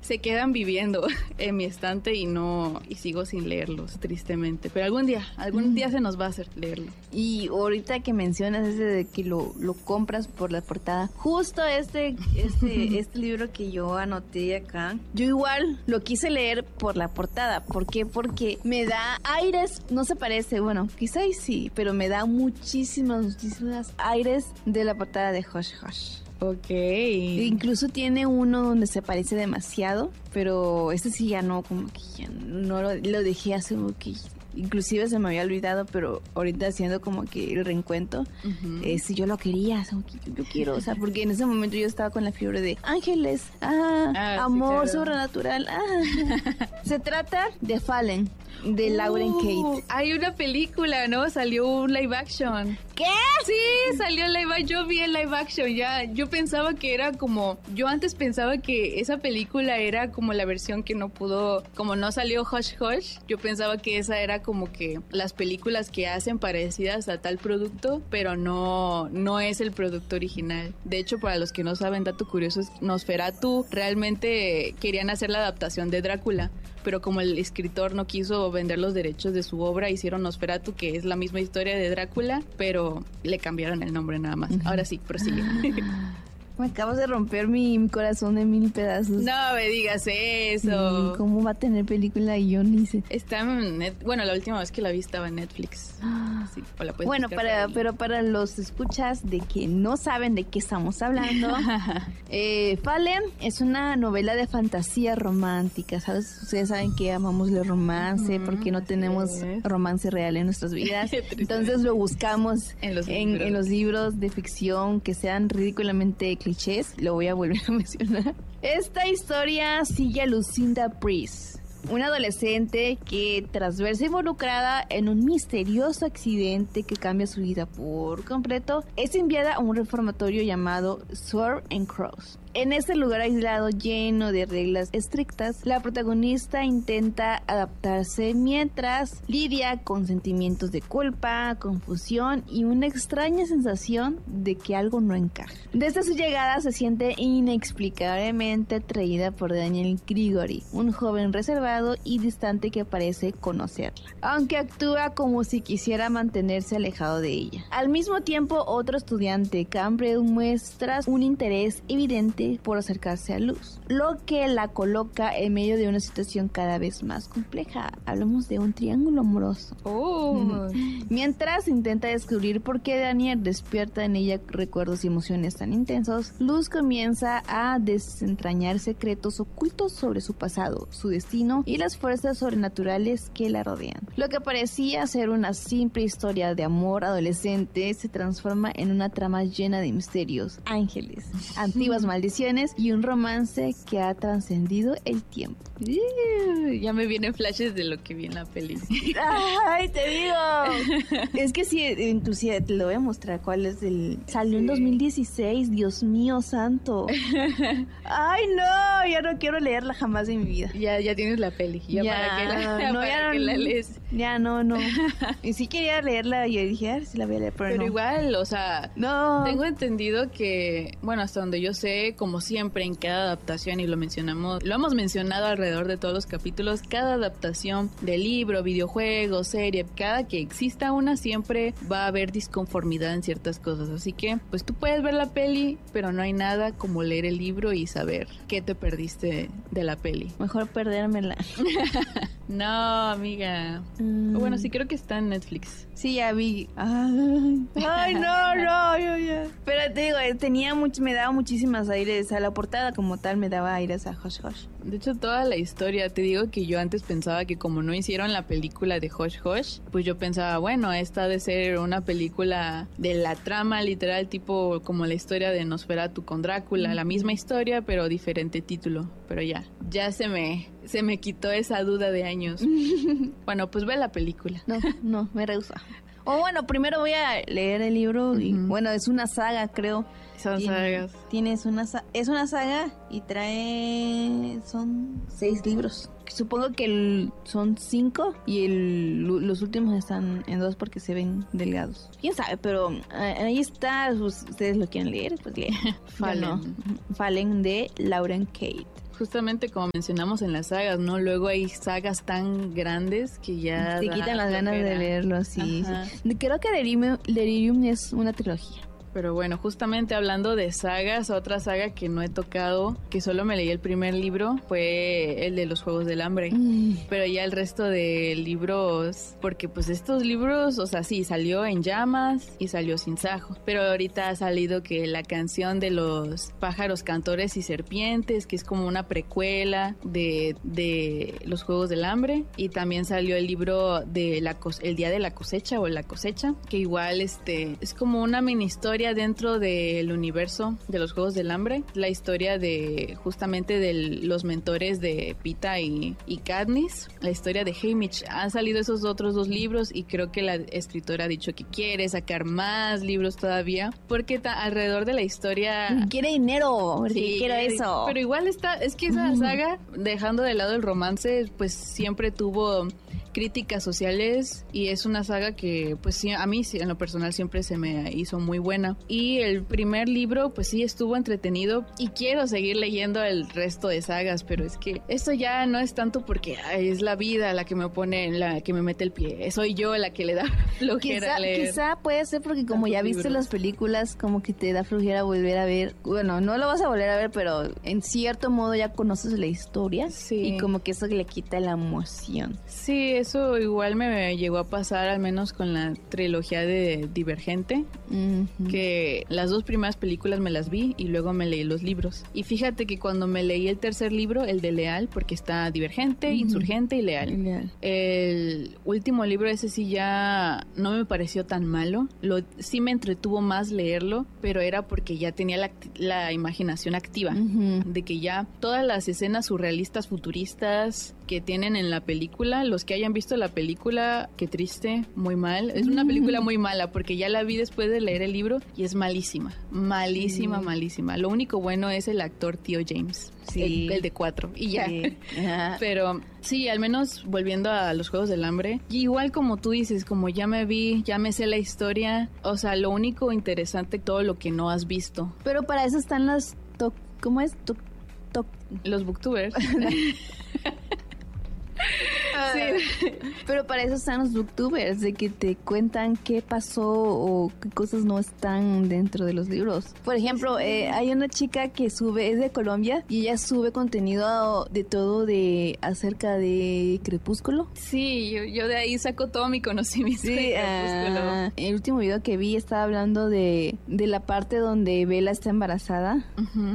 se quedan viviendo en mi estante y sigo sin leerlos, tristemente. Pero algún día se nos va a hacer leerlo. Y ahorita que mencionas ese de que lo compras por la portada, justo este libro que yo anoté acá, yo igual lo quise leer por la portada. ¿Por qué? Porque me da aires, no se parece, bueno, quizá sí, pero me da muchísimas aires de la portada de Hush Hush. Ok. Incluso tiene uno donde se parece demasiado, pero este sí ya no, como que ya no lo dejé hace como que... Inclusive se me había olvidado, pero ahorita haciendo como que el reencuentro, si yo lo quería, yo quiero, o sea, porque en ese momento yo estaba con la fiebre de ángeles, amor, sí, claro, sobrenatural, Se trata de Fallen, de Lauren Kate. Hay una película, ¿no? Salió un live action. ¿Qué? Sí, salió live action. Yo vi el live action ya. Yo pensaba que era como... Yo antes pensaba que esa película era como la versión que no pudo... Como no salió Hush Hush, yo pensaba que esa era como que las películas que hacen parecidas a tal producto, pero no es el producto original. De hecho, para los que no saben, dato curioso, Nosferatu realmente querían hacer la adaptación de Drácula, pero como el escritor no quiso vender los derechos de su obra, hicieron Nosferatu, que es la misma historia de Drácula, pero le cambiaron el nombre nada más. Ahora sí, prosigue. Me acabas de romper mi corazón en 1000 pedazos. No me digas eso. ¿Cómo va a tener película? Y yo ni sé. Está en bueno, la última vez que la vi estaba en Netflix. Sí, o la puedes bueno, pero para los escuchas de que no saben de qué estamos hablando, Fallen es una novela de fantasía romántica, ¿sabes? Ustedes saben que amamos el romance porque no tenemos romance real en nuestras vidas. Entonces lo buscamos en los libros de ficción que sean ridículamente clichés. Lo voy a volver a mencionar. Esta historia sigue a Lucinda Priest, una adolescente que, tras verse involucrada en un misterioso accidente que cambia su vida por completo, es enviada a un reformatorio llamado Sword and Cross. En este lugar aislado lleno de reglas estrictas, la protagonista intenta adaptarse mientras lidia con sentimientos de culpa, confusión y una extraña sensación de que algo no encaja. Desde su llegada se siente inexplicablemente atraída por Daniel Gregory, un joven reservado y distante que parece conocerla, aunque actúa como si quisiera mantenerse alejado de ella. Al mismo tiempo, otro estudiante, Campbell, muestra un interés evidente por acercarse a Luz, lo que la coloca en medio de una situación cada vez más compleja. Hablamos de un triángulo amoroso. Mientras intenta descubrir por qué Daniel despierta en ella recuerdos y emociones tan intensos, Luz comienza a desentrañar secretos ocultos sobre su pasado, su destino y las fuerzas sobrenaturales que la rodean. Lo que parecía ser una simple historia de amor adolescente se transforma en una trama llena de misterios, ángeles, antiguas maldiciones y un romance que ha trascendido el tiempo. Ya me vienen flashes de lo que vi en la peli. ¡Ay, te digo! Es que sí, inclusive te lo voy a mostrar cuál es el... Salió en 2016, Dios mío santo. ¡Ay, no! Ya no quiero leerla jamás en mi vida. Ya tienes la peli. ¿Para qué la lees? Ya, no. Y sí quería leerla y yo dije, a ver si la voy a leer, pero no. Igual, o sea, no. Tengo entendido que, bueno, hasta donde yo sé, como siempre en cada adaptación, y lo hemos mencionado alrededor de todos los capítulos, cada adaptación de libro, videojuego, serie, cada que exista una, siempre va a haber disconformidad en ciertas cosas. Así que, pues tú puedes ver la peli, pero no hay nada como leer el libro y saber qué te perdiste de la peli. Mejor perdérmela. No, amiga. Bueno, sí, creo que está en Netflix. Sí, ya vi. Ay, no, yo ya. Pero te digo, me daba muchísimas aires a la portada como tal, me daba aires a Hush Hush. De hecho, toda la historia, te digo que yo antes pensaba que como no hicieron la película de Hush Hush, pues yo pensaba, bueno, esta ha de ser una película de la trama literal, tipo como la historia de Nosferatu con Drácula, la misma historia, pero diferente título. Pero ya se me quitó esa duda de años. Bueno, pues ve la película. No, me rehúsa. O bueno, primero voy a leer el libro y bueno, es una saga, creo. Son sagas. Es una saga y son 6 libros. Supongo que son 5 y los últimos están en 2 porque se ven delgados. ¿Quién sabe? Pero ahí está, ustedes lo quieren leer, pues leer. Fallen de Lauren Kate. justamente como mencionamos en las sagas, ¿no? Luego hay sagas tan grandes que ya te quitan las ganas de leerlo, sí. Creo que Delirium es una trilogía. Pero bueno, justamente hablando de sagas, otra saga que no he tocado, que solo me leí el primer libro, fue el de los Juegos del Hambre. Pero ya el resto de libros, porque pues estos libros, o sea, sí, salió En Llamas y salió Sin Sajo. Pero ahorita ha salido que la canción de los pájaros cantores y serpientes, que es como una precuela de los Juegos del Hambre. Y también salió el libro de El Día de la Cosecha o La Cosecha, que igual es como una mini historia dentro del universo de los Juegos del Hambre, la historia de justamente de los mentores de Pita y Katniss, la historia de Haymitch. Han salido esos otros 2 libros y creo que la escritora ha dicho que quiere sacar más libros todavía, porque alrededor de la historia quiere dinero, porque sí, quiero eso. Pero igual es que esa saga, dejando de lado el romance, pues siempre tuvo críticas sociales y es una saga que pues sí, a mí en lo personal siempre se me hizo muy buena. Y el primer libro pues sí estuvo entretenido y quiero seguir leyendo el resto de sagas, pero es que esto ya no es tanto porque es la vida la que me pone, la que me mete el pie, soy yo la que le da flojera leer. Quizá puede ser porque como ya viste las películas, como que te da flojera volver a ver, bueno, no lo vas a volver a ver, pero en cierto modo ya conoces la historia, y como que eso le quita la emoción. Sí, eso igual me llegó a pasar, al menos con la trilogía de Divergente, que las 2 primeras películas me las vi y luego me leí los libros. Y fíjate que cuando me leí el tercer libro, el de Leal, porque está Divergente, Insurgente y Leal. El último libro, ese sí ya no me pareció tan malo. Sí me entretuvo más leerlo, pero era porque ya tenía la imaginación activa, de que ya todas las escenas surrealistas, futuristas que tienen en la película, los que hayan visto la película, qué triste, muy mal. Es una película muy mala porque ya la vi después de leer el libro y es malísima, malísima. Lo único bueno es el actor Tío James, el de 4 y ya. Pero sí, al menos volviendo a los Juegos del Hambre, igual como tú dices, como ya me sé la historia, o sea, lo único interesante, todo lo que no has visto. Pero para eso están las ¿cómo es? Los booktubers. Sí. Pero para eso están los booktubers, de que te cuentan qué pasó o qué cosas no están dentro de los libros. Por ejemplo, hay una chica que es de Colombia y ella sube contenido de todo acerca de Crepúsculo. Sí, yo de ahí saco todo mi conocimiento de Crepúsculo. El último video que vi estaba hablando de la parte donde Bella está embarazada.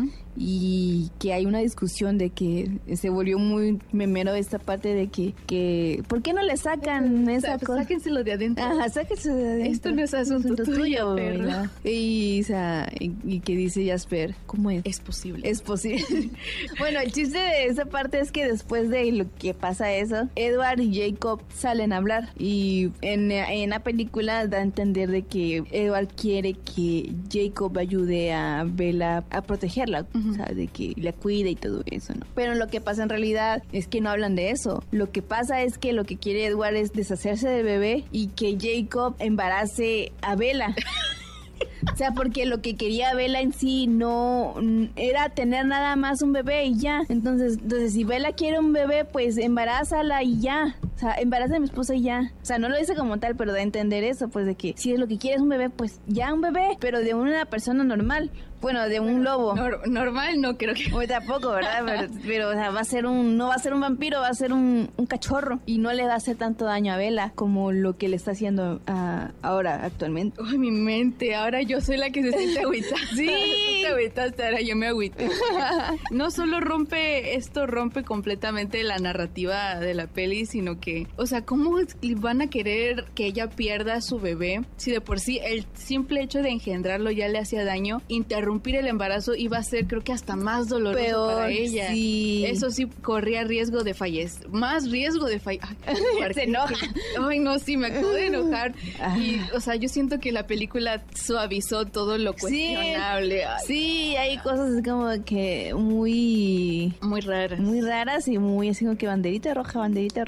Y que hay una discusión de que se volvió muy memero esta parte de que ¿por qué no le sacan esa cosa? Sáquenselo de adentro. Ajá, sáquenselo de adentro. Esto no es asunto tuyo, perro. Y que dice Jasper, ¿cómo es? Es posible. Bueno, el chiste de esa parte es que después de lo que pasa eso, Edward y Jacob salen a hablar y en la película da a entender de que Edward quiere que Jacob ayude a Bella a protegerla. O sea, de que la cuida y todo eso, ¿no? Pero lo que pasa en realidad es que no hablan de eso. Lo que pasa es que lo que quiere Edward es deshacerse del bebé y que Jacob embarace a Bella. O sea, porque lo que quería Bella en sí no era tener nada más un bebé y ya. Entonces si Bella quiere un bebé, pues embarázala y ya. O sea, embaraza a mi esposa y ya. O sea, no lo dice como tal, pero da a entender eso, pues de que si es lo que quieres un bebé, pues ya un bebé, pero de una persona normal. Bueno, de un lobo. Normal no creo que... O tampoco, ¿verdad? Pero o sea, no va a ser un vampiro, va a ser un cachorro. Y no le va a hacer tanto daño a Bella como lo que le está haciendo ahora, actualmente. Ay, mi mente, ahora yo soy la que se siente agüitada. Sí. Tú te agüitaste, ahora yo me agüité. No solo rompe completamente la narrativa de la peli, sino que, o sea, ¿cómo van a querer que ella pierda a su bebé si de por sí el simple hecho de engendrarlo ya le hacía daño? Interrumpir el embarazo iba a ser, creo que hasta más doloroso peor, para ella. Sí. Eso sí, corría riesgo de fallecer. Más riesgo de fallecer. Se enoja. Ay, no, sí, me acabo de enojar. Y, o sea, yo siento que la película suavizó todo lo cuestionable. Sí, hay cosas como que muy raras. Muy raras y muy así como que banderita roja.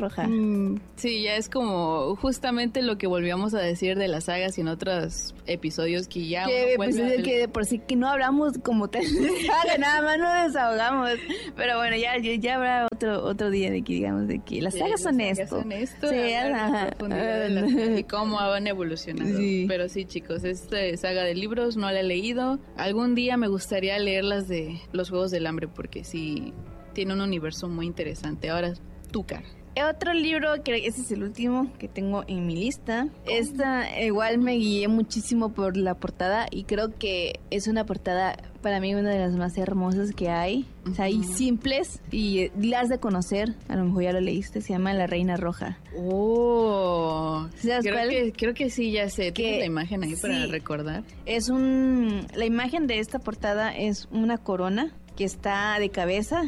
Sí, ya es como justamente lo que volvíamos a decir de las sagas y en otros episodios que ya que, pues, que de por sí que no hablamos como tal de saga, nada más nos desahogamos. Pero bueno, ya habrá otro día de que digamos de que las sagas son esto. Sí, y cómo van evolucionando. Sí. Pero sí, chicos, esta saga de libros no la he leído. Algún día me gustaría leer las de los Juegos del Hambre porque sí tiene un universo muy interesante. Ahora, tú, Cara. Otro libro, que ese es el último que tengo en mi lista. Esta igual me guié muchísimo por la portada y creo que es una portada para mí una de las más hermosas que hay. O sea, y simples y las de conocer, a lo mejor ya lo leíste, se llama La Reina Roja. Oh, ¿Sabes cuál? Creo que sí, ya sé. ¿Tienes la imagen ahí para sí, recordar? La imagen de esta portada es una corona que está de cabeza.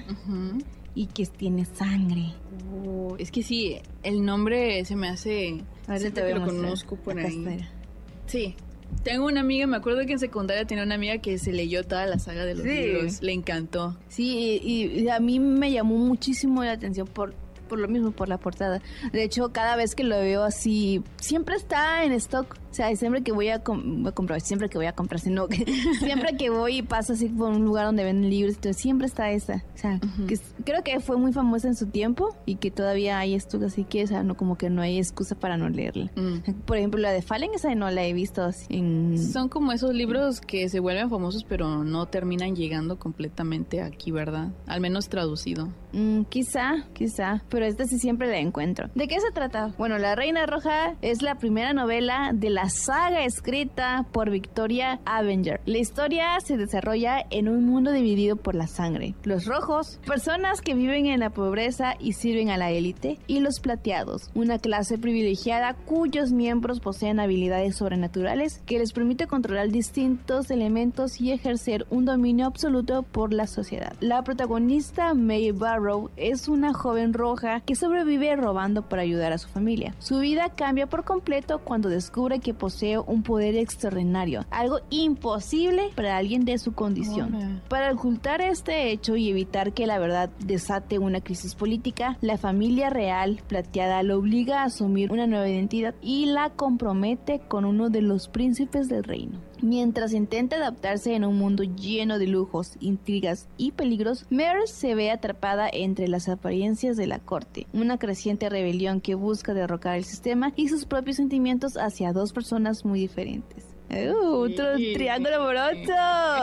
Y que tiene sangre. Es que sí, el nombre se me hace... Ahora te lo conozco por ahí. Sí. Tengo una amiga, me acuerdo que en secundaria tenía una amiga que se leyó toda la saga de los libros. Le encantó. Sí, y a mí me llamó muchísimo la atención por lo mismo, por la portada. De hecho, cada vez que lo veo así, siempre está en stock. O sea, siempre que voy a comprar, sino que siempre que voy y paso así por un lugar donde venden libros, entonces siempre está esa. O sea, que creo que fue muy famosa en su tiempo y que todavía hay stock, así que, o sea, no, como que no hay excusa para no leerla. Por ejemplo, la de Fallen, esa no la he visto así Son como esos libros que se vuelven famosos, pero no terminan llegando completamente aquí, ¿verdad? Al menos traducido. Quizá, pero esta sí siempre la encuentro. ¿De qué se trata? Bueno, La Reina Roja es la primera novela de la saga escrita por Victoria Avenger. La historia se desarrolla en un mundo dividido por la sangre. Los rojos, personas que viven en la pobreza y sirven a la élite, y los plateados, una clase privilegiada cuyos miembros poseen habilidades sobrenaturales que les permite controlar distintos elementos y ejercer un dominio absoluto por la sociedad. La protagonista, May Barrow, es una joven roja que sobrevive robando para ayudar a su familia. Su vida cambia por completo cuando descubre que posee un poder extraordinario, algo imposible para alguien de su condición. Para ocultar este hecho y evitar que la verdad desate una crisis política, la familia real plateada lo obliga a asumir una nueva identidad y la compromete con uno de los príncipes del reino. Mientras intenta adaptarse en un mundo lleno de lujos, intrigas y peligros, Mare se ve atrapada entre las apariencias de la corte, una creciente rebelión que busca derrocar el sistema y sus propios sentimientos hacia dos personas muy diferentes. Otro triángulo amoroso.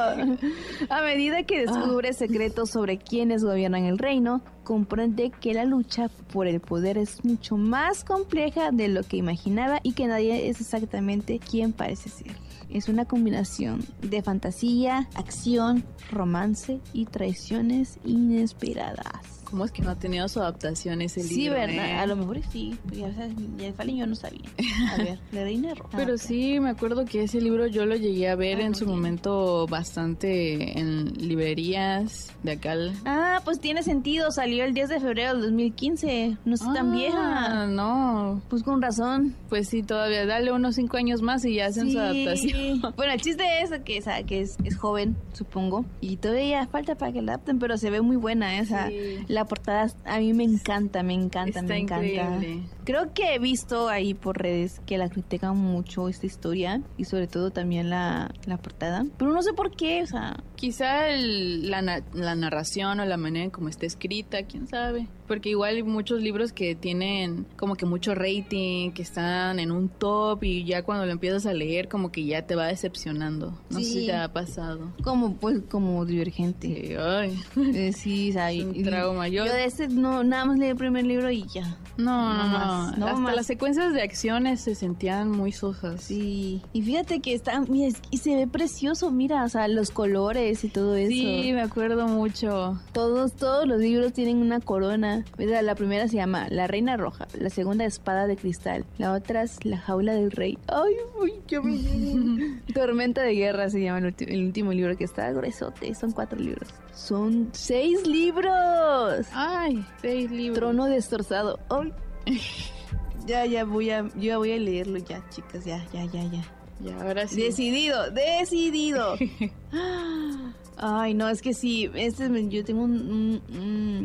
A medida que descubre secretos sobre quienes gobiernan el reino, comprende que la lucha por el poder es mucho más compleja de lo que imaginaba y que nadie es exactamente quien parece ser. Es una combinación de fantasía, acción, romance y traiciones inesperadas. ¿Cómo es que no ha tenido su adaptación ese libro? Sí, ¿verdad? A lo mejor sí. Ya el Fallen yo no sabía. A ver, La Reina Roja. Pero sí, me acuerdo que ese libro yo lo llegué a ver en su momento bastante en librerías de acá. Pues tiene sentido. Salió el 10 de febrero del 2015. No es tan vieja. No. Pues con razón. Pues sí, todavía. Dale unos 5 años más y ya hacen su adaptación. Bueno, el chiste es que, es joven, supongo. Y todavía falta para que la adapten, pero se ve muy buena esa. La portada a mí me encanta. Está increíble. Creo que he visto ahí por redes que la critican mucho esta historia y sobre todo también la portada, pero no sé por qué, o sea... Quizá la narración o la manera en cómo está escrita, quién sabe. Porque igual hay muchos libros que tienen como que mucho rating, que están en un top y ya cuando lo empiezas a leer como que ya te va decepcionando. No sé si te ha pasado. Como Divergente. Sí, o sea, un trauma. Yo de ese nada más leí el primer libro y ya. No. Hasta las secuencias de acciones se sentían muy sosas. Sí. Y fíjate que mira, y se ve precioso, mira, o sea, los colores y todo eso. Sí, me acuerdo mucho. Todos los libros tienen una corona. La primera se llama La Reina Roja, la segunda Espada de Cristal, la otra es La Jaula del Rey. Ay, qué Tormenta de Guerra se llama el último libro, que está gruesote. Son 4 libros. Son 6 libros. Ay, 6 libros. Trono destrozado. Ay. Yo voy a leerlo ya, chicas, ya. Ya, ahora sí. Decidido. Ay, no, es que sí, yo tengo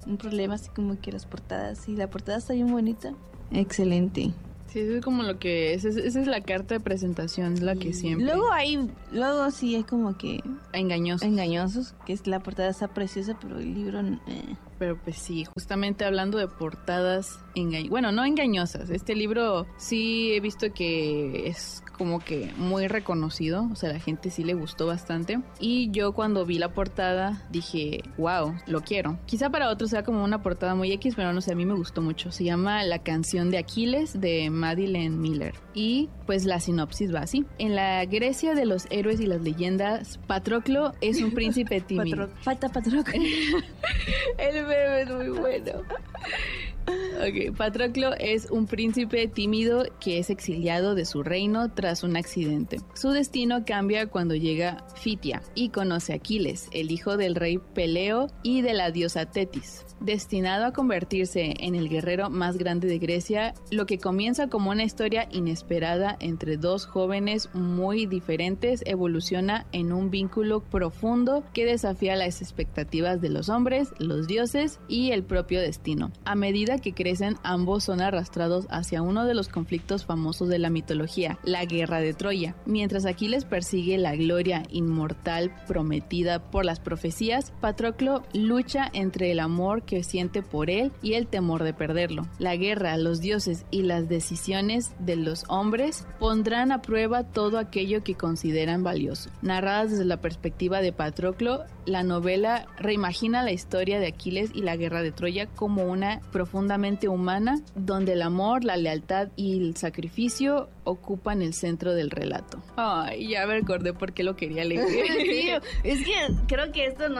un problema así como que las portadas, y la portada está bien bonita. Excelente. Sí, eso es como lo que esa es la carta de presentación, la que siempre. Luego sí hay como que engañosos, que es la portada está preciosa, pero el libro Pero pues sí, justamente hablando de portadas bueno, no engañosas. Este libro sí he visto que es como que muy reconocido, o sea, a la gente sí le gustó bastante. Y yo cuando vi la portada dije, wow, lo quiero. Quizá para otros sea como una portada muy X, pero no sé, a mí me gustó mucho. Se llama La canción de Aquiles de Madeline Miller. Y pues la sinopsis va así. En la Grecia de los héroes y las leyendas, Patroclo es un príncipe tímido. Falta Patroclo. El bebé es muy bueno. Ok, Patroclo es un príncipe tímido que es exiliado de su reino tras un accidente. Su destino cambia cuando llega Fitia y conoce a Aquiles, el hijo del rey Peleo y de la diosa Tetis. Destinado a convertirse en el guerrero más grande de Grecia, lo que comienza como una historia inesperada entre dos jóvenes muy diferentes evoluciona en un vínculo profundo que desafía las expectativas de los hombres, los dioses y el propio destino. A medida que crecen, ambos son arrastrados hacia uno de los conflictos famosos de la mitología, la guerra de Troya. Mientras Aquiles persigue la gloria inmortal prometida por las profecías, Patroclo lucha entre el amor que siente por él y el temor de perderlo. La guerra, los dioses y las decisiones de los hombres pondrán a prueba todo aquello que consideran valioso. Narradas desde la perspectiva de Patroclo, la novela reimagina la historia de Aquiles y la guerra de Troya como una profundamente humana, donde el amor, la lealtad y el sacrificio ocupan el centro del relato. Ay, ya me recordé por qué lo quería leer. Sí, es que creo que esto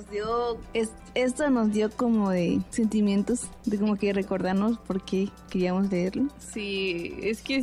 nos dio como de sentimientos, de como que recordarnos por qué queríamos leerlo. Sí, es que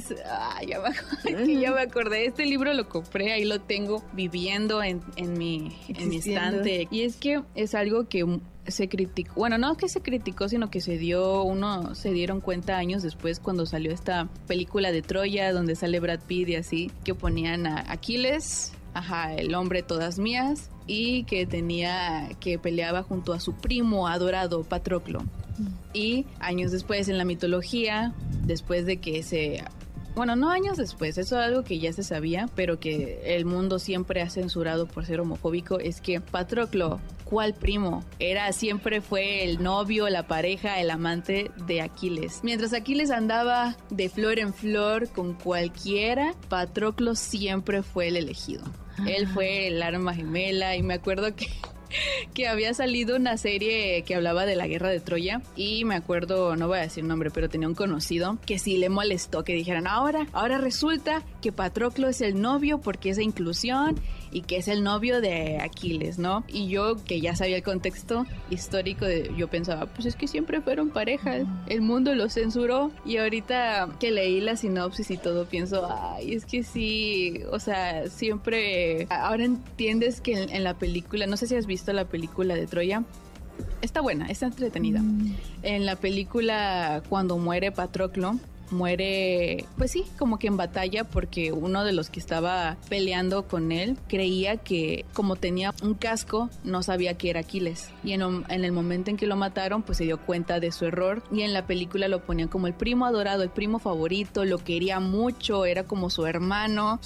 ya me acordé. Este libro lo compré, ahí lo tengo viviendo en mi estante. Y es que es algo que se criticó, bueno, no que se criticó, sino que se dieron cuenta años después cuando salió esta película de Troya, donde sale Brad Pitt y así, que ponían a Aquiles, el hombre todas mías, y que peleaba junto a su primo adorado Patroclo. Y años después en la mitología, después de que no años después, eso es algo que ya se sabía, pero que el mundo siempre ha censurado por ser homofóbico, es que Patroclo, ¿cuál primo? Siempre fue el novio, la pareja, el amante de Aquiles. Mientras Aquiles andaba de flor en flor con cualquiera, Patroclo siempre fue el elegido. Él fue el alma gemela, y me acuerdo que había salido una serie que hablaba de la guerra de Troya, y me acuerdo, no voy a decir nombre, pero tenía un conocido que sí le molestó que dijeran, ahora resulta que Patroclo es el novio porque es de inclusión y que es el novio de Aquiles, ¿no? Y yo, que ya sabía el contexto histórico, yo pensaba, pues es que siempre fueron parejas, el mundo lo censuró, y ahorita que leí la sinopsis y todo, pienso, ay, es que sí, o sea, siempre, ahora entiendes que en la película, no sé si has visto la película de Troya, está buena, está entretenida. En la película, cuando muere Patroclo, muere, pues sí, como que en batalla, porque uno de los que estaba peleando con él creía que como tenía un casco no sabía que era Aquiles, y en el momento en que lo mataron pues se dio cuenta de su error, y en la película lo ponían como el primo adorado, el primo favorito, lo quería mucho, era como su hermano.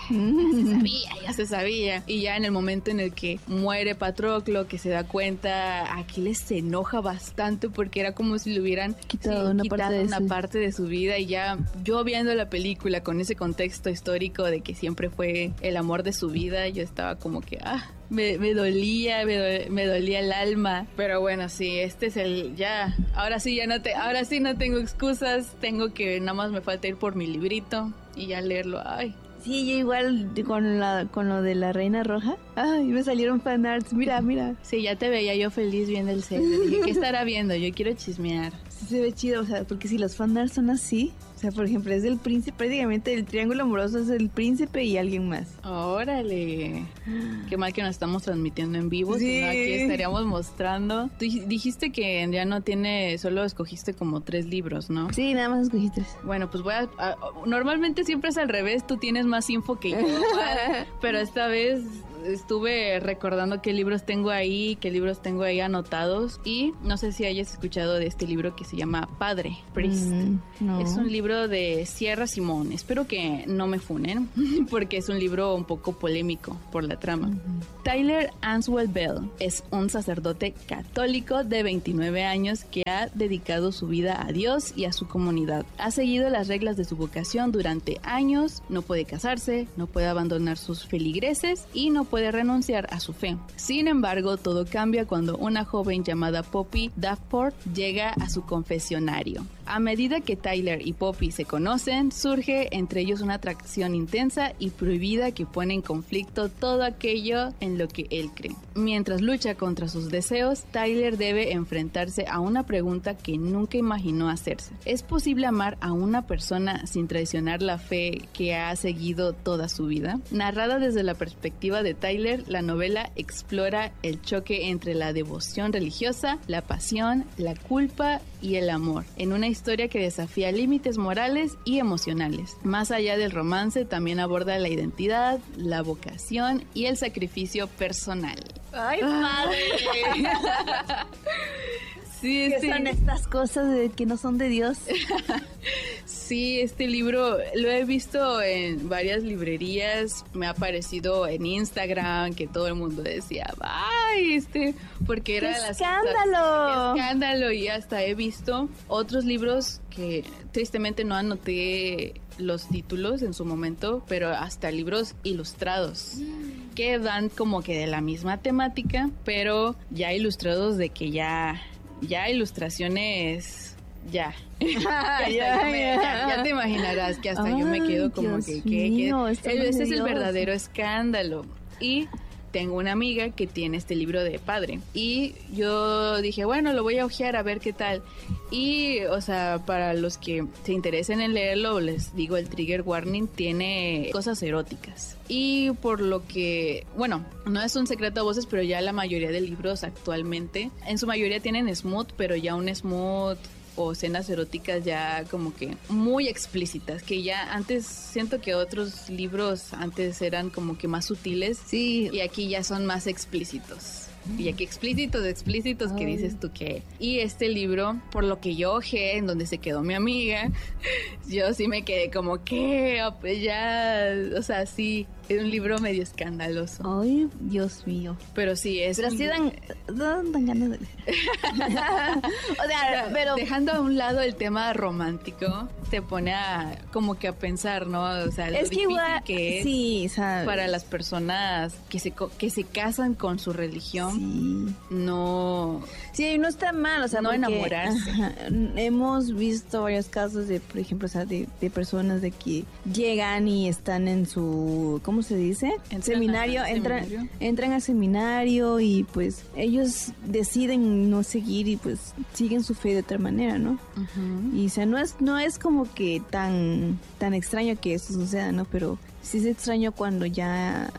Ya se sabía. Y ya en el momento en el que muere Patroclo, que se da cuenta, Aquiles se enoja bastante porque era como si le hubieran quitado una parte de su vida. Y ya yo viendo la película con ese contexto histórico de que siempre fue el amor de su vida, yo estaba como que me dolía el alma. Pero bueno, sí, este es ahora sí no tengo excusas, nada más me falta ir por mi librito y ya leerlo. Ay. Sí, yo igual con lo de la Reina Roja. Ay, me salieron fanarts, mira. Sí, ya te veía yo feliz viendo el set. Dije, ¿qué estará viendo? Yo quiero chismear. Sí, se ve chido, o sea, porque si los fanarts son así, o sea, por ejemplo, es del príncipe, prácticamente el triángulo amoroso es el príncipe y alguien más. ¡Órale! Qué mal que nos estamos transmitiendo en vivo, sí. Sino aquí estaríamos mostrando. Tú dijiste que ya no solo escogiste como 3 libros, ¿no? Sí, nada más escogí 3. Bueno, pues normalmente siempre es al revés, tú tienes más info que yo, pero esta vez estuve recordando qué libros tengo ahí anotados, y no sé si hayas escuchado de este libro que se llama Padre, Priest. No. Es un libro de Sierra Simón. Espero que no me funen, porque es un libro un poco polémico por la trama. Tyler Answell Bell es un sacerdote católico de 29 años que ha dedicado su vida a Dios y a su comunidad. Ha seguido las reglas de su vocación durante años, no puede casarse, no puede abandonar sus feligreses y no puede renunciar a su fe. Sin embargo, todo cambia cuando una joven llamada Poppy Davenport llega a su confesionario. A medida que Tyler y Poppy se conocen, surge entre ellos una atracción intensa y prohibida que pone en conflicto todo aquello en lo que él cree. Mientras lucha contra sus deseos, Tyler debe enfrentarse a una pregunta que nunca imaginó hacerse. ¿Es posible amar a una persona sin traicionar la fe que ha seguido toda su vida? Narrada desde la perspectiva de Tyler, la novela explora el choque entre la devoción religiosa, la pasión, la culpa y el amor, en una historia que desafía límites morales y emocionales. Más allá del romance, también aborda la identidad, la vocación y el sacrificio personal. ¡Ay, padre! Sí, ¿Qué son estas cosas que no son de Dios? Sí, este libro lo he visto en varias librerías, me ha aparecido en Instagram que todo el mundo decía, ¡ay! Porque era ¡Qué escándalo! ¡Qué escándalo! Y hasta he visto otros libros que tristemente no anoté los títulos en su momento, pero hasta libros ilustrados que dan como que de la misma temática, pero ya ilustrados de que ya ilustraciones, ya te imaginarás que hasta yo me quedo como Dios que mío, ese es el verdadero escándalo. Y tengo una amiga que tiene este libro de Padre y yo dije, bueno, lo voy a hojear a ver qué tal. Y, o sea, para los que se interesen en leerlo, les digo, el trigger warning tiene cosas eróticas. Y por lo que, bueno, no es un secreto a voces, pero ya la mayoría de libros actualmente, en su mayoría tienen smooth, pero ya un smooth o escenas eróticas ya como que muy explícitas, que ya antes siento que otros libros antes eran como que más sutiles, sí, y aquí ya son más explícitos. Y aquí explícitos que dices tú que... Y este libro, por lo que yo ojeé, en donde se quedó mi amiga, yo sí me quedé como que ya, o sea, sí, es un libro medio escandaloso. Ay, Dios mío. Pero sí, es... Pero sí dan ganas de leer. O sea, pero... Dejando a un lado el tema romántico, te pone como que a pensar, ¿no? O sea, lo es que difícil igual, que es sí, o sea, para las personas que se casan con su religión, sí. No... Sí, no está mal, o sea, no porque, enamorarse. Ajá, hemos visto varios casos de, por ejemplo, o sea, de personas de que llegan y están en su, ¿cómo se dice? Seminario, entran al seminario y pues ellos deciden no seguir y pues siguen su fe de otra manera, ¿no? Uh-huh. Y o sea, no es como que tan extraño que eso suceda, ¿no? Pero sí es extraño cuando ya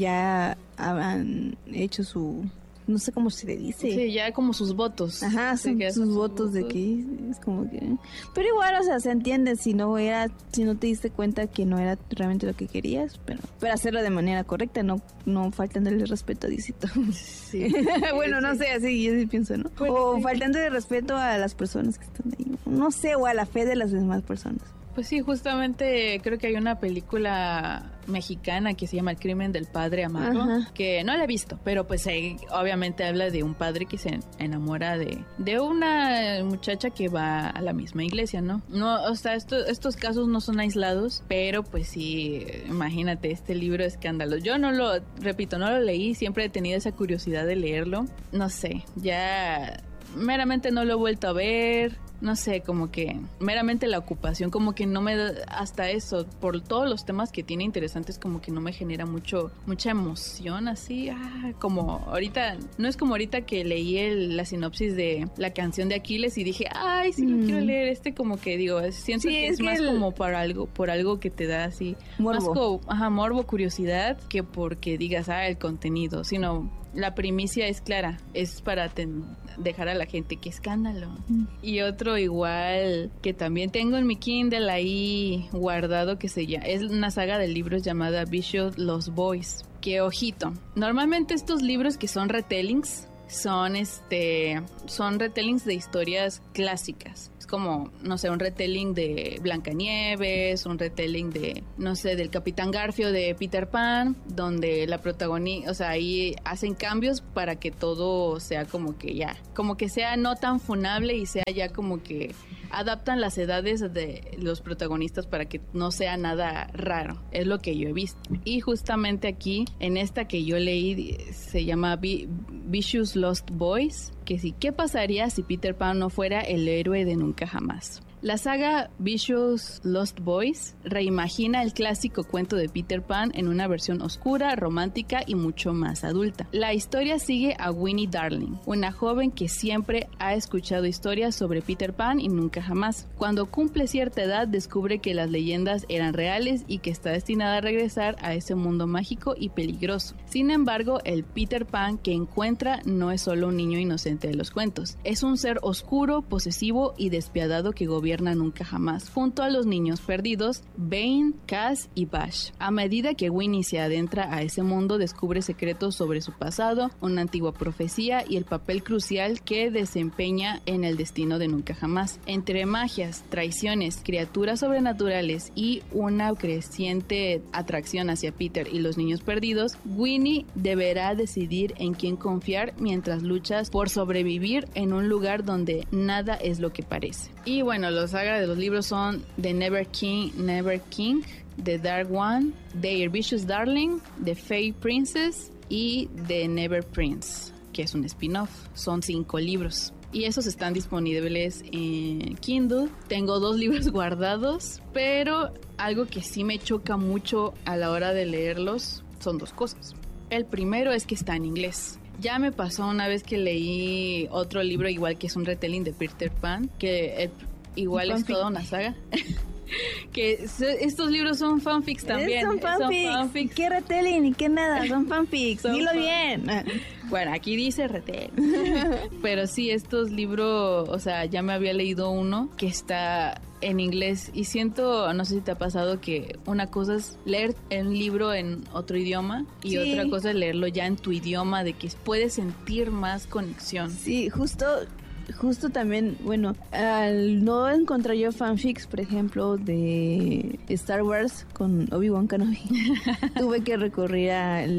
han hecho su... No sé cómo se le dice. Sí, ya como sus votos. Ajá, sus votos de que es como que... Pero igual, o sea, se entiende si no te diste cuenta que no era realmente lo que querías, pero hacerlo de manera correcta, no faltándole respeto a Diosito. Sí. Bueno, no sé, así yo sí pienso, ¿no? Pues, o sí. Faltándole respeto a las personas que están ahí. No sé, o a la fe de las demás personas. Pues sí, justamente creo que hay una película mexicana que se llama El crimen del padre Amaro, ajá, que no la he visto, pero pues obviamente habla de un padre que se enamora de una muchacha que va a la misma iglesia, ¿no? No, o sea, estos casos no son aislados, pero pues sí, imagínate, este libro escándalo. Yo no lo leí, siempre he tenido esa curiosidad de leerlo. No sé, ya meramente no lo he vuelto a ver. No sé, como que meramente la ocupación, como que no me da, hasta eso, por todos los temas que tiene interesantes, como que no me genera mucha emoción, así, como ahorita, no es como ahorita que leí la sinopsis de la canción de Aquiles y dije, ay, sí lo quiero leer, como que digo, siento que es más como por algo que te da así, morbo. Más morbo, curiosidad, que porque digas, el contenido, sino la primicia es clara, es para dejar a la gente, qué escándalo. Y otro igual que también tengo en mi Kindle ahí guardado, que es una saga de libros llamada Vicious Lost Boys. Que ojito, normalmente estos libros que son retellings son retellings de historias clásicas. Es como, no sé, un retelling de Blancanieves, un retelling de, no sé, del Capitán Garfio de Peter Pan, donde la protagonista, o sea, ahí hacen cambios para que todo sea como que sea no tan funable y sea ya como que adaptan las edades de los protagonistas para que no sea nada raro. Es lo que yo he visto. Y justamente aquí, en esta que yo leí, se llama Vicious Lost Boys, que sí, ¿qué pasaría si Peter Pan no fuera el héroe de Nunca Jamás? La saga Vicious Lost Boys reimagina el clásico cuento de Peter Pan en una versión oscura, romántica y mucho más adulta. La historia sigue a Winnie Darling, una joven que siempre ha escuchado historias sobre Peter Pan y Nunca Jamás. Cuando cumple cierta edad, descubre que las leyendas eran reales y que está destinada a regresar a ese mundo mágico y peligroso. Sin embargo, el Peter Pan que encuentra no es solo un niño inocente de los cuentos. Es un ser oscuro, posesivo y despiadado que gobierna Nunca Jamás, junto a los niños perdidos, Bane, Kaz y Bash. A medida que Winnie se adentra a ese mundo, descubre secretos sobre su pasado, una antigua profecía y el papel crucial que desempeña en el destino de Nunca Jamás. Entre magias, traiciones, criaturas sobrenaturales y una creciente atracción hacia Peter y los niños perdidos, Winnie deberá decidir en quién confiar mientras luchas por sobrevivir en un lugar donde nada es lo que parece. Y bueno, los sagas de los libros son The Never King, The Dark One, The Vicious Darling, The Fey Princess y The Never Prince, que es un spin-off. Son 5 libros. Y esos están disponibles en Kindle. Tengo 2 libros guardados, pero algo que sí me choca mucho a la hora de leerlos son 2 cosas. El primero es que está en inglés. Ya me pasó una vez que leí otro libro igual, que es un retelling de Peter Pan, que igual es toda una saga. Que estos libros son fanfics también. Son fanfics. ¿Qué retelling y qué nada? Son fanfics. Dilo bien. Bueno, aquí dice retelling. Pero sí, estos libros, o sea, ya me había leído uno que está en inglés y siento, no sé si te ha pasado, que una cosa es leer el libro en otro idioma y otra cosa es leerlo ya en tu idioma, de que puedes sentir más conexión. Sí, justo también, bueno, al no encontrar yo fanfics, por ejemplo, de Star Wars con Obi-Wan Kenobi, tuve que recurrir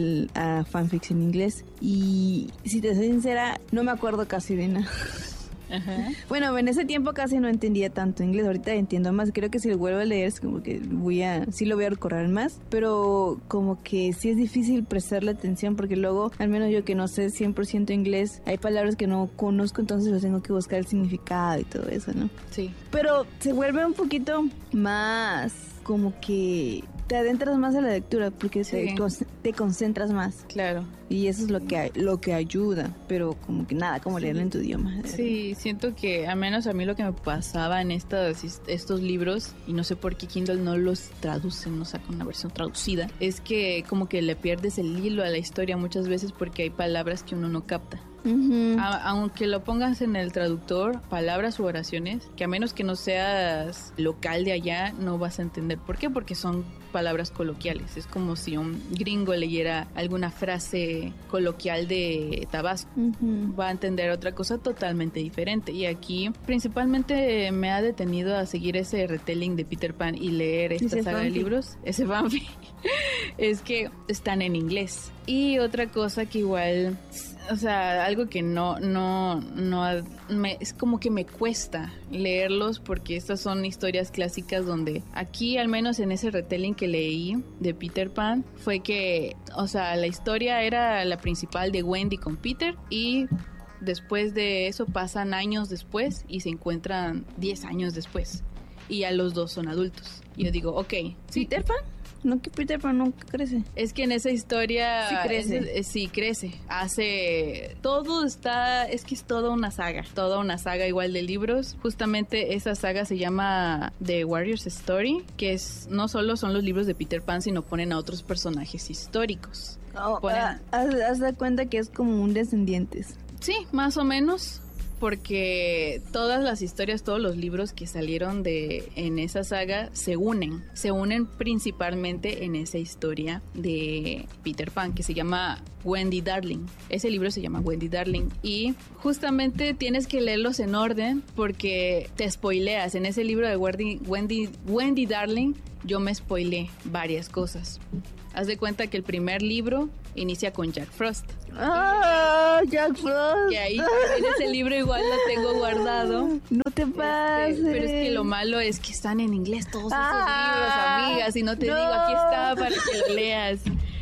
a fanfics en inglés y, si te soy sincera, no me acuerdo casi de nada. Ajá. Bueno, en ese tiempo casi no entendía tanto inglés, ahorita entiendo más. Creo que si lo vuelvo a leer es como que sí lo voy a recorrer más, pero como que sí es difícil prestarle atención porque luego, al menos yo que no sé 100% inglés, hay palabras que no conozco, entonces los tengo que buscar el significado y todo eso, ¿no? Sí. Pero se vuelve un poquito más como que te adentras más a la lectura porque te concentras más. Claro. Y eso es lo que ayuda, pero como que nada, como leerlo en tu idioma. Sí, siento que al menos a mí lo que me pasaba en estos libros, y no sé por qué Kindle no los traducen, no saca una versión traducida, es que como que le pierdes el hilo a la historia muchas veces porque hay palabras que uno no capta. Uh-huh. Aunque lo pongas en el traductor, palabras u oraciones, que a menos que no seas local de allá, no vas a entender. ¿Por qué? Porque son palabras coloquiales. Es como si un gringo leyera alguna frase coloquial de Tabasco. Uh-huh. Va a entender otra cosa totalmente diferente. Y aquí principalmente me ha detenido a seguir ese retelling de Peter Pan y leer esta saga de libros, ese fanfic, es que están en inglés. Y otra cosa que igual, o sea, algo que es como que me cuesta leerlos porque estas son historias clásicas donde aquí, al menos en ese retelling que leí de Peter Pan, fue que, o sea, la historia era la principal de Wendy con Peter y después de eso pasan años después y se encuentran 10 años después y ya los dos son adultos. Y yo digo, ok, ¿sí? ¿Peter Pan? No, que Peter Pan nunca crece. Es que en esa historia sí crece. Sí crece. Es que es toda una saga igual de libros. Justamente esa saga se llama The Warrior's Story, que no solo son los libros de Peter Pan, sino ponen a otros personajes históricos. Haz de cuenta que es como un Descendientes. Sí, más o menos, porque todas las historias, todos los libros que salieron en esa saga se unen principalmente en esa historia de Peter Pan que se llama Wendy Darling. Ese libro se llama Wendy Darling y justamente tienes que leerlos en orden porque te spoileas. En ese libro de Wendy Darling yo me spoileé varias cosas. Haz de cuenta que el primer libro inicia con Jack Frost. ¡Ah! Jack Frost. Que ahí en ese libro igual lo tengo guardado. No te pases. Pero es que lo malo es que están en inglés todos esos libros, amigas. Y no te digo, aquí está para que lo leas.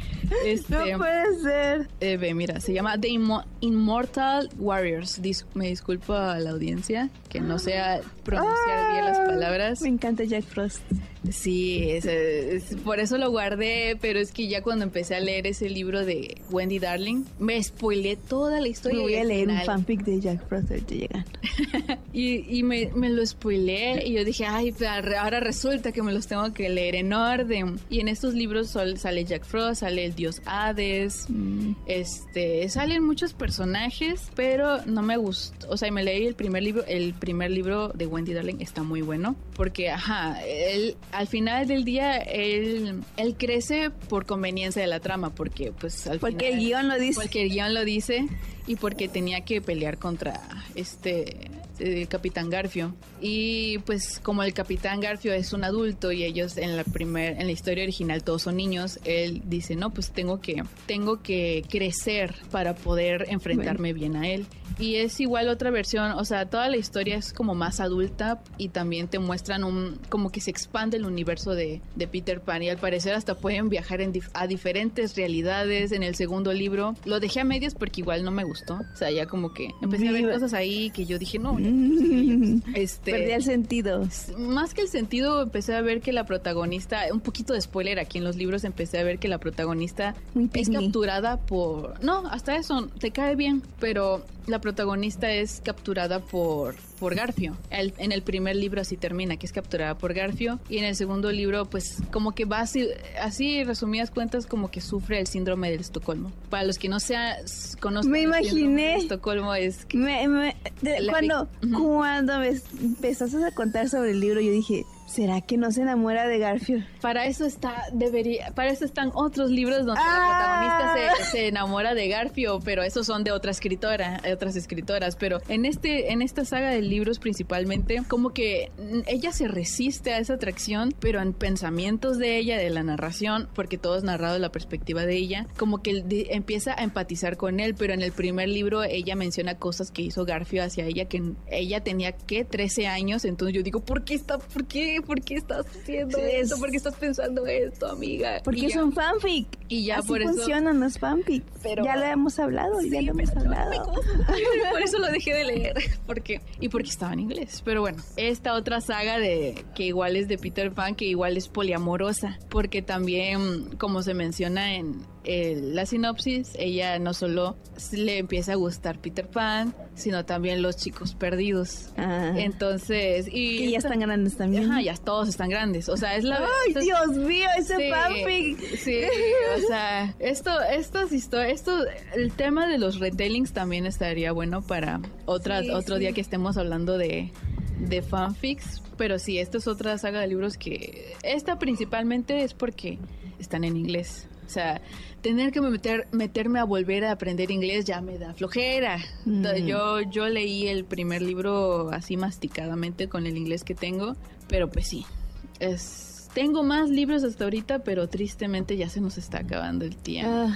No puede ser. Ve, mira, se llama The Immortal Warriors. Me disculpo a la audiencia que no sé pronunciar bien las palabras. Me encanta Jack Frost. Sí, por eso lo guardé, pero es que ya cuando empecé a leer ese libro de Wendy Darling, me spoileé toda la historia. Me voy a leer un fanfic de Jack Frost ahorita llegando. y me lo spoileé y yo dije, ay, ahora resulta que me los tengo que leer en orden. Y en estos libros sale Jack Frost, sale el dios Hades, salen muchos personajes, pero no me gustó. O sea, me leí el primer libro de Wendy Darling, está muy bueno, porque, él al final del día, él crece por conveniencia de la trama, porque pues al final... Porque el guión lo dice. Porque el guión lo dice y porque tenía que pelear contra el Capitán Garfio. Y pues como el Capitán Garfio es un adulto y ellos en la historia original todos son niños, él dice, no, pues tengo que crecer para poder enfrentarme bien a él. Y es igual otra versión, o sea, toda la historia es como más adulta y también te muestran como que se expande el universo de Peter Pan y al parecer hasta pueden viajar a diferentes realidades. En el segundo libro lo dejé a medias porque igual no me gustó, o sea, ya como que empecé a ver cosas ahí que yo dije, no, perdí el sentido. Más que el sentido, empecé a ver que la protagonista, un poquito de spoiler aquí en los libros, empecé a ver que la protagonista es capturada por... No, hasta eso, te cae bien, pero la protagonista es capturada por Garfio. En el primer libro así termina, que es capturada por Garfio, y en el segundo libro pues como que va así resumidas cuentas, como que sufre el síndrome del Estocolmo. Para los que no conozcan, me imaginé el Estocolmo es que cuando me empezaste a contar sobre el libro, yo dije, ¿será que no se enamora de Garfio? Para eso están otros libros donde la protagonista se enamora de Garfio, pero esos son de otras escritoras. Pero en esta saga de libros principalmente, como que ella se resiste a esa atracción, pero en pensamientos de ella, de la narración, porque todo es narrado de la perspectiva de ella, como que empieza a empatizar con él, pero en el primer libro ella menciona cosas que hizo Garfio hacia ella, que ella tenía, 13 años, entonces yo digo, ¿por qué estás haciendo esto? ¿Por qué estás pensando esto, amiga? Porque es un fanfic. Y ya así por eso funcionan los fanfics. Pero ya lo hemos hablado, sí, por eso lo dejé de leer, porque estaba en inglés. Pero bueno, esta otra saga que igual es de Peter Pan, que igual es poliamorosa, porque también, como se menciona en la sinopsis, ella no solo le empieza a gustar Peter Pan, sino también los chicos perdidos. Entonces, y ya están grandes también. Ya todos están grandes. O sea, es la... ¡Ay, Dios mío! Ese fanfic. Sí, o sea, estas historias, el tema de los retellings también estaría bueno para otro día que estemos hablando de fanfics. Pero sí, esta es otra saga de libros que... Esta principalmente es porque están en inglés. O sea, tener que meterme a volver a aprender inglés ya me da flojera. Yo leí el primer libro así masticadamente con el inglés que tengo, pero pues sí, tengo más libros hasta ahorita, pero tristemente ya se nos está acabando el tiempo.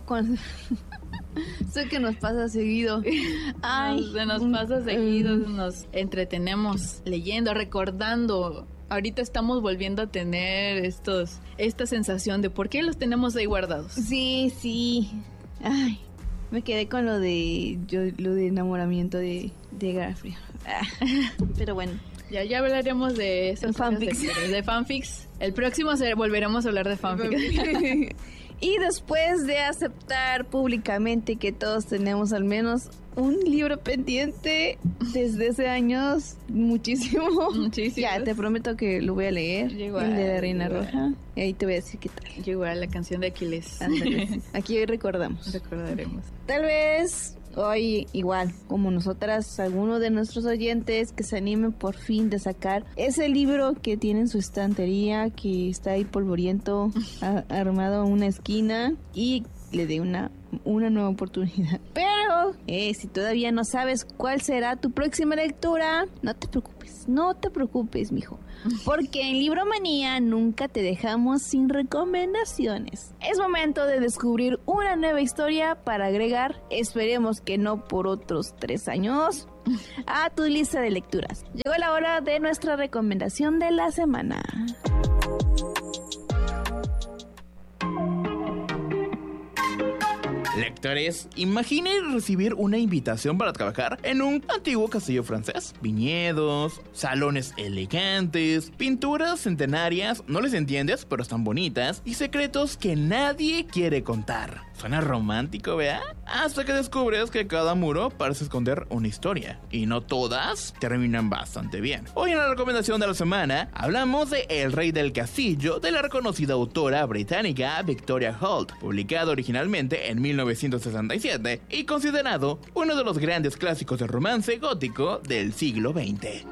Sé que nos pasa seguido. Se nos pasa seguido, nos entretenemos leyendo, recordando. Ahorita estamos volviendo a tener esta sensación de por qué los tenemos ahí guardados. Sí. Ay, me quedé con lo de enamoramiento de Garfio. Pero bueno. Ya hablaremos de esas fanfics. De fanfics. El próximo volveremos a hablar de fanfics. Y después de aceptar públicamente que todos tenemos al menos un libro pendiente desde hace años, muchísimo. Ya, te prometo que lo voy a leer. Igual, el de la Reina igual. Roja. Y ahí te voy a decir qué tal. Igual, la canción de Aquiles. Ándale. Aquí hoy recordamos. Recordaremos. Tal vez hoy, igual, como nosotras, alguno de nuestros oyentes que se animen por fin de sacar ese libro que tiene en su estantería, que está ahí polvoriento, armado en una esquina, y le dé una nueva oportunidad. Pero si todavía no sabes cuál será tu próxima lectura, no te preocupes, mijo, porque en Libromanía nunca te dejamos sin recomendaciones. Es momento de descubrir una nueva historia para agregar, esperemos que no por otros 3 años, a tu lista de lecturas. Llegó la hora de nuestra recomendación de la semana. Lectores, imaginen recibir una invitación para trabajar en un antiguo castillo francés. Viñedos, salones elegantes, pinturas centenarias, no les entiendes, pero están bonitas, y secretos que nadie quiere contar. Suena romántico, ¿verdad? Hasta que descubres que cada muro parece esconder una historia, y no todas terminan bastante bien. Hoy en la recomendación de la semana, hablamos de El Rey del Castillo, de la reconocida autora británica Victoria Holt, publicado originalmente en 1967 y considerado uno de los grandes clásicos de romance gótico del siglo XX.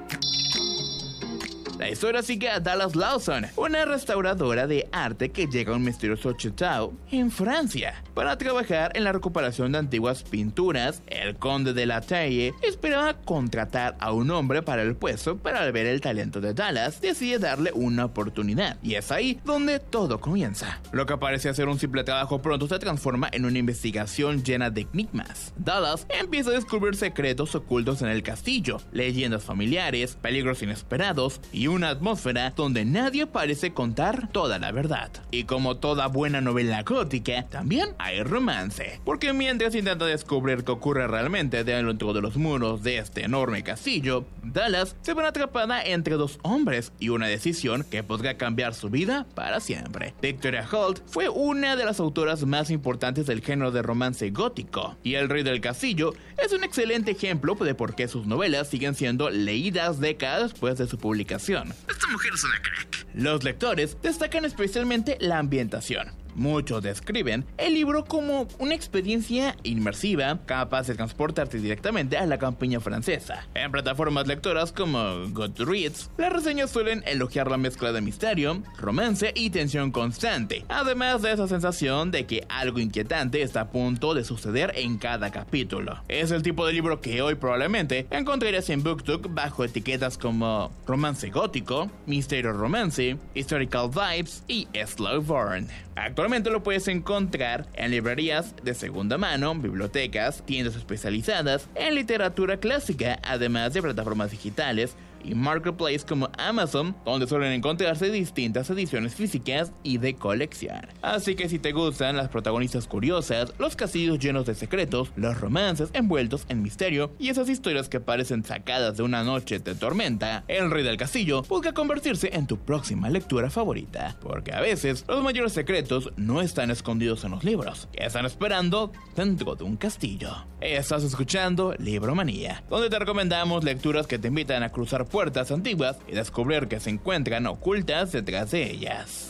La historia sigue a Dallas Lawson, una restauradora de arte que llega a un misterioso Château en Francia para trabajar en la recuperación de antiguas pinturas. El conde de la Taille esperaba contratar a un hombre para el puesto, pero al ver el talento de Dallas decide darle una oportunidad, y es ahí donde todo comienza. Lo que parecía ser un simple trabajo pronto se transforma en una investigación llena de enigmas. Dallas empieza a descubrir secretos ocultos en el castillo, leyendas familiares, peligros inesperados y una atmósfera donde nadie parece contar toda la verdad. Y como toda buena novela gótica, también hay romance, porque mientras intenta descubrir qué ocurre realmente dentro de los muros de este enorme castillo, Dallas se ve atrapada entre 2 hombres y una decisión que podrá cambiar su vida para siempre. Victoria Holt fue una de las autoras más importantes del género de romance gótico, y El Rey del Castillo es un excelente ejemplo de por qué sus novelas siguen siendo leídas décadas después de su publicación. Esta mujer es una crack. Los lectores destacan especialmente la ambientación. Muchos describen el libro como una experiencia inmersiva, capaz de transportarte directamente a la campiña francesa. En plataformas lectoras como Goodreads, las reseñas suelen elogiar la mezcla de misterio, romance y tensión constante, además de esa sensación de que algo inquietante está a punto de suceder en cada capítulo. Es el tipo de libro que hoy probablemente encontrarías en BookTok bajo etiquetas como romance gótico, misterio romance, historical vibes y slow burn. Actualmente lo puedes encontrar en librerías de segunda mano, bibliotecas, tiendas especializadas en literatura clásica, además de plataformas digitales y marketplace como Amazon, donde suelen encontrarse distintas ediciones físicas y de colección. Así que si te gustan las protagonistas curiosas, los castillos llenos de secretos, los romances envueltos en misterio y esas historias que parecen sacadas de una noche de tormenta, El Rey del Castillo busca convertirse en tu próxima lectura favorita, porque a veces los mayores secretos no están escondidos en los libros, que están esperando dentro de un castillo. Estás escuchando Libromanía, donde te recomendamos lecturas que te invitan a cruzar puertas antiguas y descubrir que se encuentran ocultas detrás de ellas.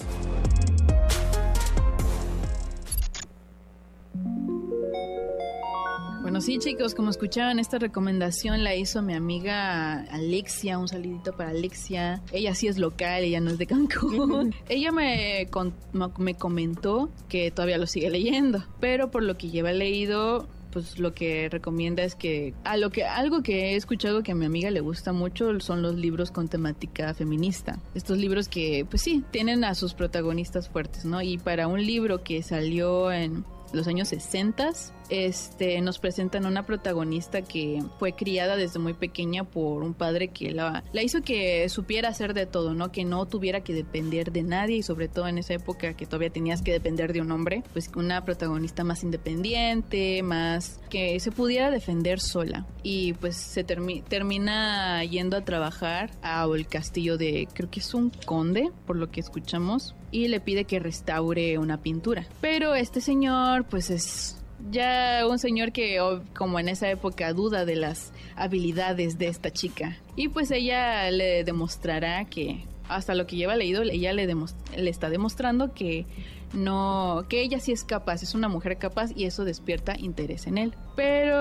Bueno, sí, chicos, como escuchaban, esta recomendación la hizo mi amiga Alexia. Un saludito para Alexia. Ella sí es local, ella no es de Cancún. Ella me comentó que todavía lo sigue leyendo, pero por lo que lleva leído, pues lo que recomienda es que algo que he escuchado que a mi amiga le gusta mucho son los libros con temática feminista. Estos libros que, pues sí, tienen a sus protagonistas fuertes, ¿no? Y para un libro que salió en los años 60, nos presentan una protagonista que fue criada desde muy pequeña por un padre que la hizo que supiera hacer de todo, ¿no? Que no tuviera que depender de nadie, y sobre todo en esa época que todavía tenías que depender de un hombre, pues una protagonista más independiente, más que se pudiera defender sola. Y pues se termina yendo a trabajar al castillo de, creo que es un conde, por lo que escuchamos, y le pide que restaure una pintura. Pero este señor pues es ya un señor que, como en esa época, duda de las habilidades de esta chica. Y pues ella le demostrará que, hasta lo que lleva leído, ella le está demostrando que no, que ella sí es capaz, es una mujer capaz, y eso despierta interés en él. Pero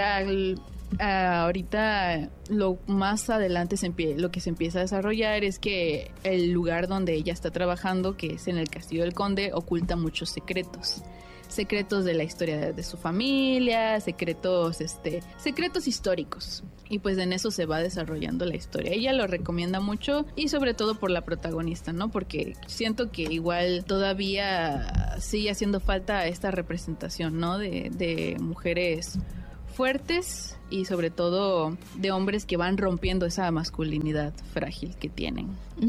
ahorita lo más adelante lo que se empieza a desarrollar es que el lugar donde ella está trabajando, que es en el Castillo del Conde, oculta muchos secretos de la historia de su familia, secretos históricos. Y pues en eso se va desarrollando la historia. Ella lo recomienda mucho, y sobre todo por la protagonista, ¿no? Porque siento que igual todavía sigue haciendo falta esta representación, ¿no? De mujeres fuertes, y sobre todo de hombres que van rompiendo esa masculinidad frágil que tienen.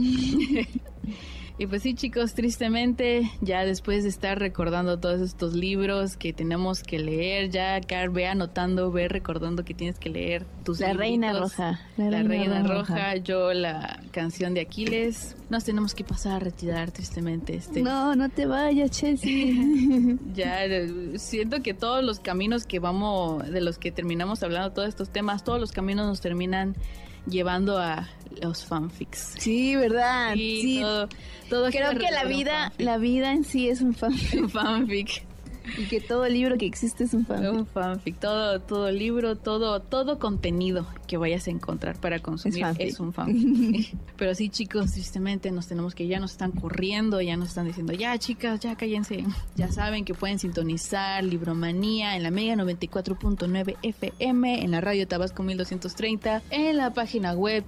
Y pues sí, chicos, tristemente, ya después de estar recordando todos estos libros que tenemos que leer, ya, Car, ve anotando, ve recordando que tienes que leer tus La libritos. Reina Roja. La Reina Roja, yo la canción de Aquiles. Nos tenemos que pasar a retirar, tristemente. No te vayas, Chelsea. Ya, siento que todos los caminos de los que terminamos hablando, todos estos temas, todos los caminos nos terminan llevando a los fanfics. Sí, ¿verdad? Sí. Todo creo que la vida en sí es un fanfic. Un fanfic. Y que todo libro que existe es un fanfic. Un fanfic. Todo libro, todo contenido que vayas a encontrar para consumir es un fanfic. Pero sí, chicos, tristemente nos están corriendo, ya nos están diciendo, ya, chicas, ya cállense. Ya saben que pueden sintonizar Libromanía en la Mega 94.9 FM, en la radio Tabasco 1230, en la página web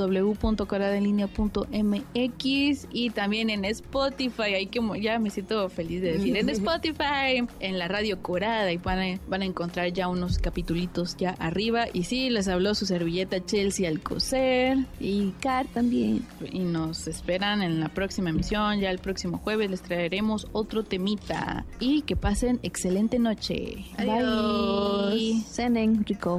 www.coradenlinea.mx, y también en Spotify. Ahí que ya me siento feliz de decir, en Spotify, en la radio Corada, y van a encontrar ya unos capitulitos ya arriba. Y sí, les habló su servilleta Chelsea Alcocer, y Car también, y nos esperan en la próxima emisión. Ya el próximo jueves les traeremos otro temita, y que pasen excelente noche. Adiós. Bye. Cenen rico.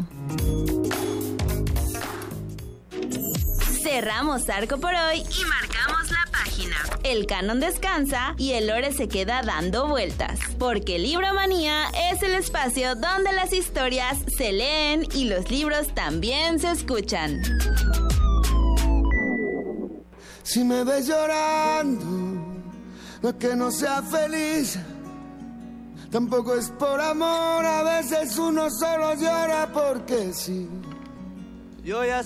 Cerramos arco por hoy y marcamos la página. El canon descansa y el lore se queda dando vueltas, porque Libromanía es el espacio donde las historias se leen y los libros también se escuchan. Si me ves llorando, no es que no sea feliz, tampoco es por amor, a veces uno solo llora porque sí. Yo ya